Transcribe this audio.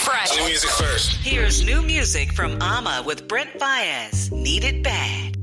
Fresh. New music first. Here's new music from Ama with Brent Faiyaz. Need It Bad.